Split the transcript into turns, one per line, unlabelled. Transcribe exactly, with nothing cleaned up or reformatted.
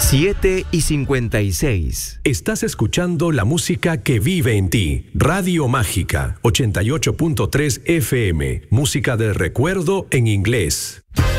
siete y cincuenta y seis.
Estás escuchando la música que vive en ti. Radio Mágica, ochenta y ocho punto tres F M. Música del recuerdo en inglés.